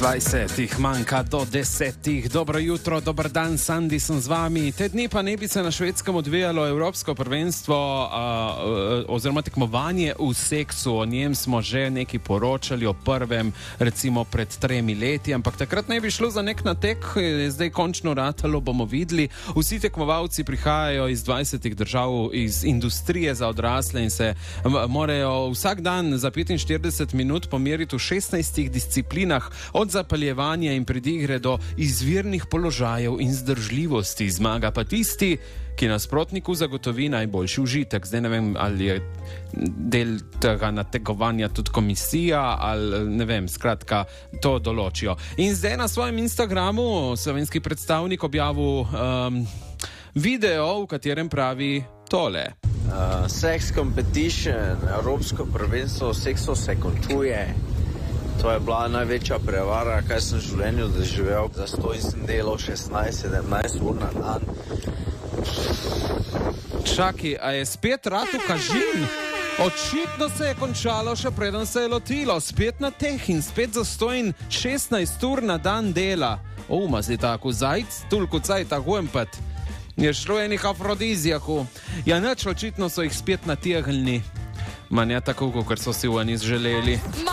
20 manjka do 10. Dobro jutro, dober dan, Sandi sem z vami. Te dni pa ne bi se na Švedskem odvijalo Evropsko prvenstvo oziroma tekmovanje v seksu. O njem smo že nekaj poročali, o prvem recimo pred 3 leti, ampak takrat ne bi šlo za nek natek, zdaj končno ratalo, bomo videli. Vsi tekmovalci prihajajo iz 20 držav, iz industrije za odrasle in se morajo vsak dan za 45 minut pomeriti v 16 disciplinah, od zapaljevanja in predigre do izvirnih položajev in zdržljivosti. Zmaga pa tisti, ki nasprotniku zagotovi najboljši užitek. Zdaj ne vem, ali je del tega nategovanja tudi komisija, ali ne vem, skratka, to določijo. In zdaj na svojem Instagramu slovenski predstavnik objavil video, v katerem pravi tole. Sex competition, Evropsko prvenstvo v seksu se končuje. To je bila največja prevara, kaj sem v življenju doživel. Zastoj sem delal 16-17 ur na dan. Čaki, a je spet ratu kažin? Očitno se je končalo, še preden se je lotilo. Spet na teh in spet zastojn 16 ur na dan dela. Ma si tako zajc, toliko cajta huempet. Je šlo enih afrodizijaku. Ja, neč očitno so jih spet nategnili. Manja tako, kot so si v njih želeli.